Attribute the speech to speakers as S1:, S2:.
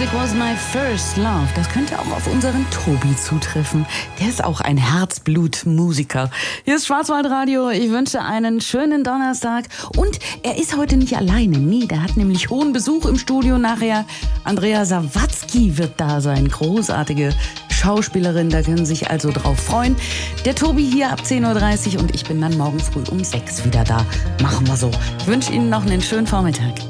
S1: Music was my first love. Das könnte auch auf unseren Tobi zutreffen. Der ist auch ein Herzblutmusiker. Hier ist Schwarzwaldradio. Ich wünsche einen schönen Donnerstag. Und er ist heute nicht alleine. Nee, der hat nämlich hohen Besuch im Studio nachher. Andrea Sawatzki wird da sein. Großartige Schauspielerin. Da können Sie sich also drauf freuen. Der Tobi hier ab 10.30 Uhr und ich bin dann morgen früh um 6 wieder da. Machen wir so. Ich wünsche Ihnen noch einen schönen Vormittag.